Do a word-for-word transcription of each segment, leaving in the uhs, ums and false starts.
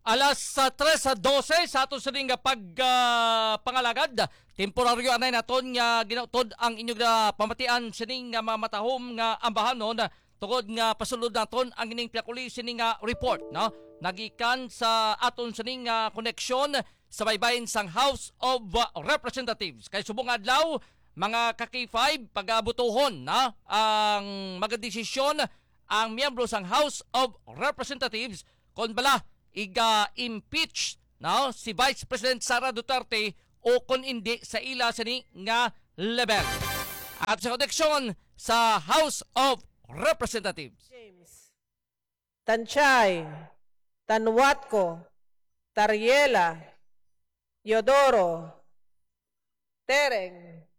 Alas sa tres sa dose sa aton sa nga pag uh, pangalagad. Temporaryo anay naton nga ginautod ang inyong uh, pamatian sining nga mga matahom nga ambahanon tungod nga pasulod naton ang ining piakuli sining nga report, no? Nagikan sa aton sining nga koneksyon sa baybayin sang House of Representatives. Kay subong adlaw mga ka-K five pagabutuhon na ang magadesisyon ang miyembro sang House of Representatives kon bala iga-impeach no, si Vice President Sara Duterte o kung hindi sa ila sini nga level. At sa koneksyon sa House of Representatives. James, Tanchay, Tanwatco, Tariela, Yodoro, Tereng,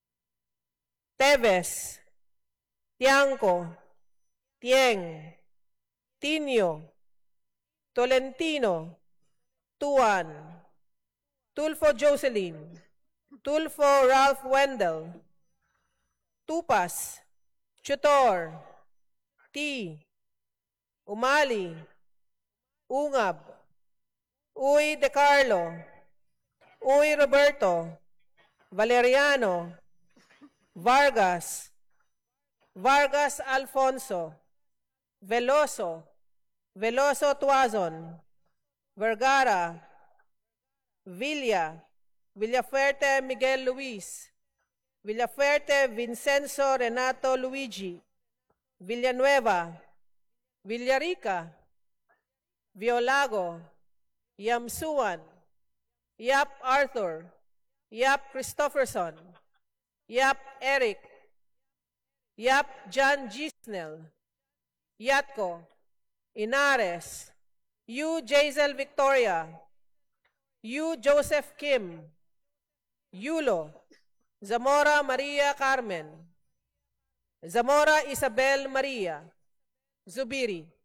Teves, Tiangco, Tieng, Tinio, Tolentino, Tuan, Tulfo Jocelyn, Tulfo Ralph Wendell, Tupas, Chutor, T, Umali, Ungab, Uy De Carlo, Uy Roberto, Valeriano, Vargas, Vargas Alfonso, Veloso, Veloso Tuazon, Vergara, Villa, Villafuerte Miguel Luis, Villafuerte Vincenzo Renato Luigi, Villanueva, Villarica, Violago, Yamsuan, Yap Arthur, Yap Christopherson, Yap Eric, Yap John Gisnel, Yatko, Inares, Yu Jazel Victoria, Yu Joseph Kim, Yulo, Zamora Maria Carmen, Zamora Isabel Maria, Zubiri.